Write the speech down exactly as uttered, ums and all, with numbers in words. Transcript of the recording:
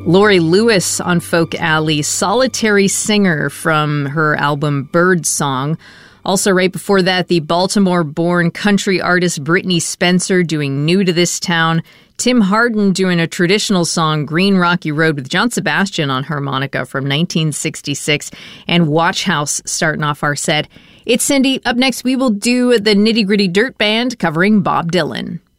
Laurie Lewis on Folk Alley, Solitary Singer from her album Birdsong. Also right before that, the Baltimore-born country artist Brittney Spencer doing New to This Town. Tim Hardin doing a traditional song, Green Rocky Road, with John Sebastian on harmonica from nineteen sixty-six. And Watch House starting off our set. It's Cindy. Up next, we will do the Nitty Gritty Dirt Band covering Bob Dylan.